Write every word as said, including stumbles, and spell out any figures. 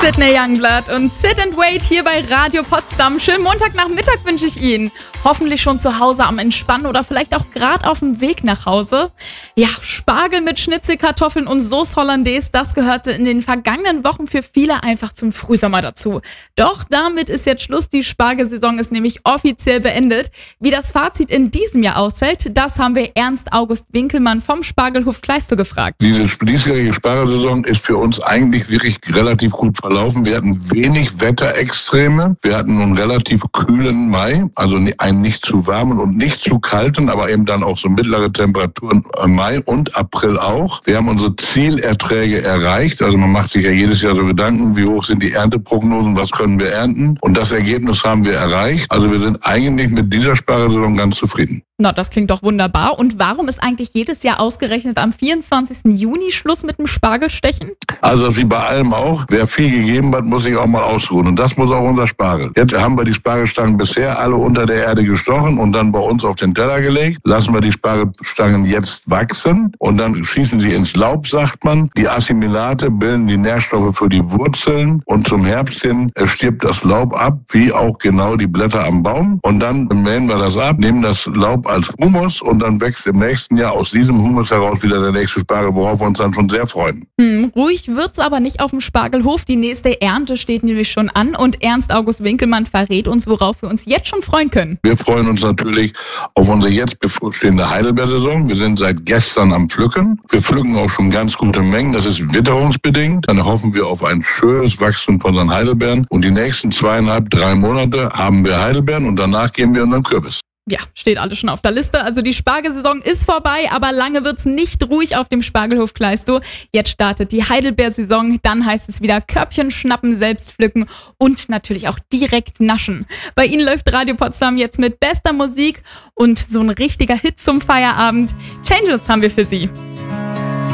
Sydney Youngblood und Sit and Wait hier bei Radio Potsdam. Schönen Montagnachmittag wünsche ich Ihnen. Hoffentlich schon zu Hause am Entspannen oder vielleicht auch gerade auf dem Weg nach Hause. Ja, Spargel mit Schnitzelkartoffeln und Sauce Hollandaise, das gehörte in den vergangenen Wochen für viele einfach zum Frühsommer dazu. Doch damit ist jetzt Schluss. Die Spargelsaison ist nämlich offiziell beendet. Wie das Fazit in diesem Jahr ausfällt, das haben wir Ernst August Winkelmann vom Spargelhof Kleistow gefragt. Diese diesjährige Spargelsaison ist für uns eigentlich wirklich relativ gut verlaufen. Wir hatten wenig Wetterextreme. Wir hatten einen relativ kühlen Mai, also einen nicht zu warmen und nicht zu kalten, aber eben dann auch so mittlere Temperaturen im Mai und April auch. Wir haben unsere Zielerträge erreicht. Also man macht sich ja jedes Jahr so Gedanken, wie hoch sind die Ernteprognosen, was können wir ernten? Und das Ergebnis haben wir erreicht. Also wir sind eigentlich mit dieser Spargelsaison ganz zufrieden. Na, das klingt doch wunderbar. Und warum ist eigentlich jedes Jahr ausgerechnet am vierundzwanzigsten Juni Schluss mit dem Spargelstechen? Also wie bei allem auch, wer viel gegeben hat, muss sich auch mal ausruhen. Und das muss auch unser Spargel. Jetzt haben wir die Spargelstangen bisher alle unter der Erde gestochen und dann bei uns auf den Teller gelegt. Lassen wir die Spargelstangen jetzt wachsen und dann schießen sie ins Laub, sagt man. Die Assimilate bilden die Nährstoffe für die Wurzeln und zum Herbst hin stirbt das Laub ab, wie auch genau die Blätter am Baum. Und dann mähen wir das ab, nehmen das Laub als Humus und dann wächst im nächsten Jahr aus diesem Humus heraus wieder der nächste Spargel, worauf wir uns dann schon sehr freuen. Hm, ruhig wird's aber nicht auf dem Spargelhof. Die nächste Ernte steht nämlich schon an und Ernst August Winkelmann verrät uns, worauf wir uns jetzt schon freuen können. Wir freuen uns natürlich auf unsere jetzt bevorstehende Heidelbeersaison. Wir sind seit gestern am Pflücken. Wir pflücken auch schon ganz gute Mengen. Das ist witterungsbedingt. Dann hoffen wir auf ein schönes Wachstum von unseren Heidelbeeren. Und die nächsten zweieinhalb, drei Monate haben wir Heidelbeeren und danach gehen wir in den Kürbis. Ja, steht alles schon auf der Liste. Also die Spargelsaison ist vorbei, aber lange wird's nicht ruhig auf dem Spargelhof Kleistow. Jetzt startet die Heidelbeersaison, dann heißt es wieder Körbchen schnappen, selbst pflücken und natürlich auch direkt naschen. Bei Ihnen läuft Radio Potsdam jetzt mit bester Musik und so ein richtiger Hit zum Feierabend. Changes haben wir für Sie.